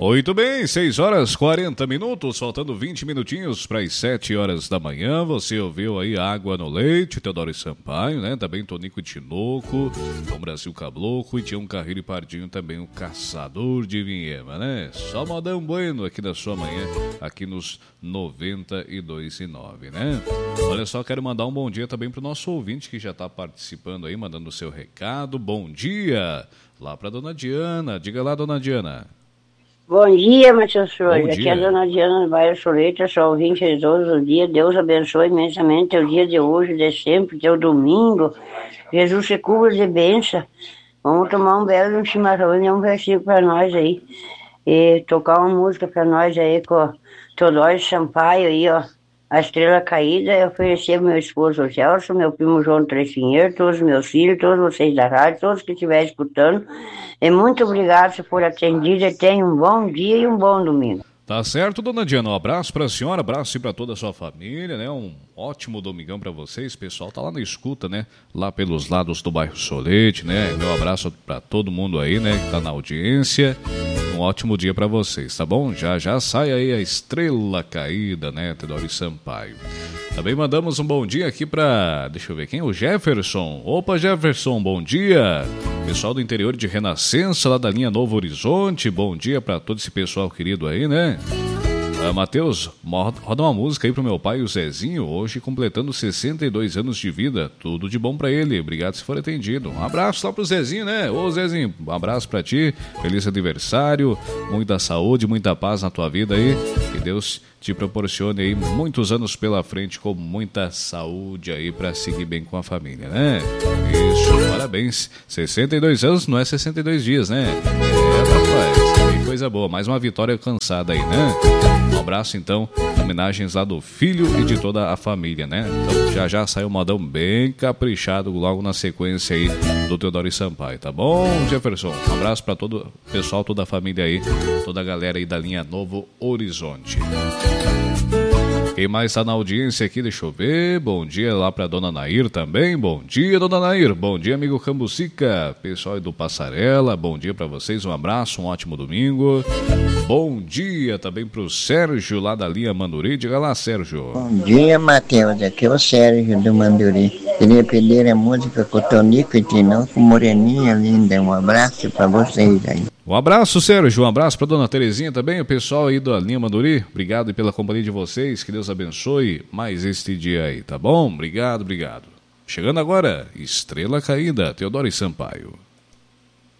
Muito bem, 6 horas 40 minutos, faltando 20 minutinhos para as 7 horas da manhã. Você ouviu aí Água no Leite, Teodoro Sampaio, né? Também Tonico Tinoco, Tom Brasil Cabloco e Tião Carreiro e Pardinho também, o Caçador de Vinhema, né? Só modão bueno aqui da sua manhã, aqui nos 92,9, né? Olha só, quero mandar um bom dia também para o nosso ouvinte que já está participando aí, mandando o seu recado. Bom dia lá para dona Diana. Diga lá, dona Diana. Bom dia, Matheus Flores. Aqui é a dona Diana do bairro Soleta, sou ouvinte de todos os dias. Deus abençoe imensamente o dia de hoje, de sempre, teu domingo. Jesus se cubra de bênção. Vamos tomar um belo chimarrão e um versículo para nós aí. E tocar uma música para nós aí com o Teodoro Sampaio aí, ó. A Estrela Caída, eu ofereci ao meu esposo Celso, meu primo João Três Pinheiro, todos os meus filhos, todos vocês da rádio, todos que estiverem escutando. E muito obrigado se for atendido e tenha um bom dia e um bom domingo. Tá certo, dona Diana. Um abraço para a senhora, abraço para toda a sua família, né? Um ótimo domingão para vocês. O pessoal tá lá na escuta, né? Lá pelos lados do bairro Solete, né? Meu abraço para todo mundo aí, né? Que tá na audiência. Um ótimo dia para vocês, tá bom? Já sai aí a Estrela Caída, né? Teodoro Sampaio. Também mandamos um bom dia aqui para, deixa eu ver quem? O Jefferson. Opa, Jefferson, bom dia. Pessoal do interior de Renascença, lá da linha Novo Horizonte. Bom dia para todo esse pessoal querido aí, né? Matheus, roda uma música aí pro meu pai, o Zezinho, hoje completando 62 anos de vida. Tudo de bom pra ele, obrigado se for atendido. Um abraço lá pro Zezinho, né? Ô Zezinho, um abraço pra ti, feliz aniversário, muita saúde, muita paz na tua vida aí. Que Deus te proporcione aí muitos anos pela frente com muita saúde aí pra seguir bem com a família, né? Isso, parabéns. 62 anos não é 62 dias, né? Rapaz, que coisa boa, mais uma vitória alcançada aí, né? Um abraço, então, homenagens lá do filho e de toda a família, né? Então, já saiu um modão bem caprichado logo na sequência aí do Teodoro Sampaio, tá bom, Jefferson? Um abraço para todo o pessoal, toda a família aí, toda a galera aí da linha Novo Horizonte. Quem mais está na audiência aqui, deixa eu ver. Bom dia lá para dona Nair também. Bom dia, dona Nair. Bom dia, amigo Cambucica. Pessoal do Passarela, bom dia para vocês. Um abraço, um ótimo domingo. Bom dia também para o Sérgio lá da linha Manduri. Diga lá, Sérgio. Bom dia, Matheus. Aqui é o Sérgio do Manduri. Queria pedir a música com o Tonico e Tinoco, Moreninha linda. Um abraço para vocês aí. Um abraço, Sérgio. Um abraço para dona Terezinha também, o pessoal aí da linha Manduri. Obrigado pela companhia de vocês. Que Deus abençoe mais este dia aí, tá bom? Obrigado. Chegando agora, Estrela Caída, Teodoro Sampaio.